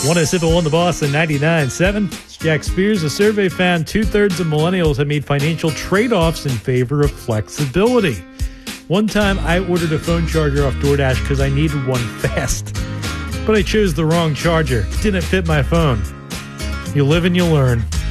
107.1 The Boss in 99.7. It's Jack Spears. A survey found 2/3 of millennials have made financial trade-offs in favor of flexibility. One time I ordered a phone charger off DoorDash because I needed one fast. But I chose the wrong charger. Didn't fit my phone. You live and you learn.